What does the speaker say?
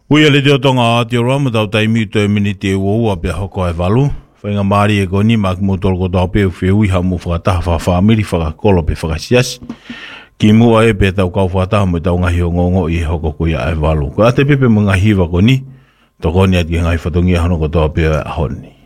Ui ale teo tonga te rama tau taimi te mini te ua pia hoko e walu. Whainga maari e koni mak motoro ko tau peu whiu iha mu whakataha whawhamiri whakakolo pe whakasiasi. Ki mua e pe tau kau whakataha mo tau ngahi o ngongo i hoko kuia e walu. Ko ate pepe mga hiwa koni, tokoni at ki ngai whatongia hono ko tau peu a honi.